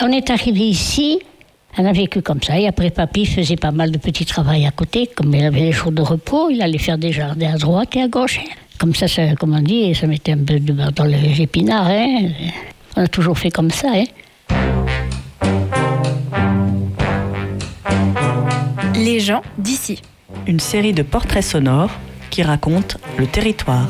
on est arrivé ici, on a vécu comme ça. Et après, papy faisait pas mal de petits travaux à côté. Comme il avait les jours de repos, il allait faire des jardins à droite et à gauche. Comme ça, comme on dit, ça mettait un peu de beurre dans les épinards. Hein. On a toujours fait comme ça. Hein. Les gens d'ici. Une série de portraits sonores qui racontent le territoire.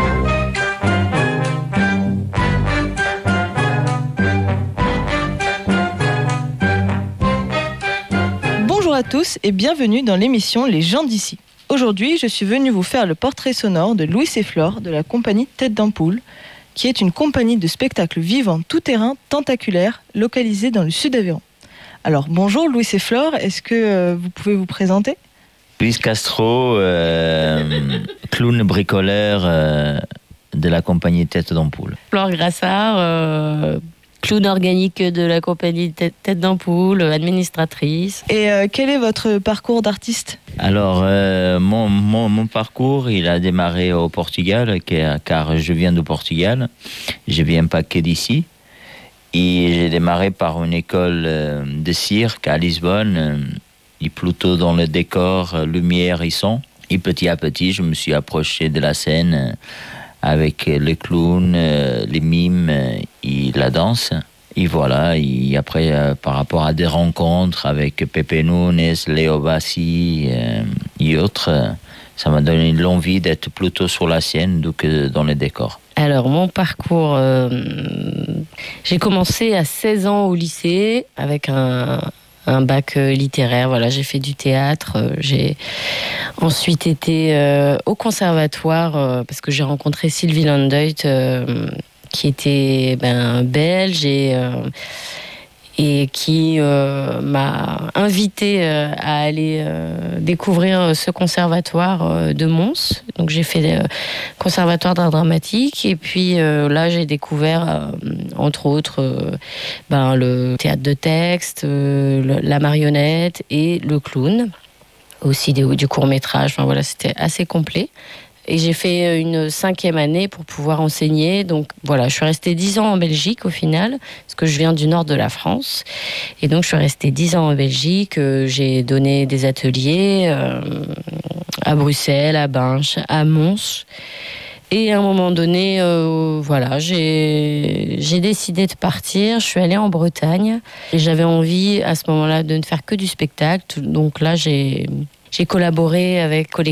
Bonjour à tous et bienvenue dans l'émission Les gens d'ici. Aujourd'hui, je suis venue vous faire le portrait sonore de Louis et Flore de la compagnie Tête d'Ampoule, qui est une compagnie de spectacles vivants tout-terrain tentaculaires localisée dans le sud d'Aveyron. Alors bonjour Louis et Flore, est-ce que vous pouvez vous présenter ? Louis Castro, clown bricoleur de la compagnie Tête d'Ampoule. Flore Grassard, clown organique de la compagnie Tête d'Ampoule, administratrice. Et quel est votre parcours d'artiste ? Alors, mon parcours, il a démarré au Portugal, car je viens du Portugal. Je viens pas que d'ici. Et j'ai démarré par une école de cirque à Lisbonne, et plutôt dans le décor, lumière et son. Et petit à petit, je me suis approché de la scène avec les clowns, les mimes et la danse. Et voilà, et après, par rapport à des rencontres avec Pepe Nunes, Léo Bassi et autres, ça m'a donné l'envie d'être plutôt sur la scène que dans les décors. Alors, mon parcours, j'ai commencé à 16 ans au lycée avec un bac littéraire. Voilà, j'ai fait du théâtre. J'ai ensuite été au conservatoire parce que j'ai rencontré Sylvie Landeut, qui était belge et qui m'a invité à aller découvrir ce conservatoire de Mons. Donc j'ai fait le conservatoire d'art dramatique et puis là j'ai découvert entre autres le théâtre de texte, la marionnette et le clown, aussi du court-métrage. Enfin voilà, c'était assez complet. Et j'ai fait une 5e année pour pouvoir enseigner. Donc voilà, je suis restée 10 ans en Belgique au final, parce que je viens du nord de la France. Et donc je suis restée 10 ans en Belgique. J'ai donné des ateliers à Bruxelles, à Binche, à Mons. Et à un moment donné, j'ai décidé de partir. Je suis allée en Bretagne. Et j'avais envie à ce moment-là de ne faire que du spectacle. Donc là, j'ai collaboré avec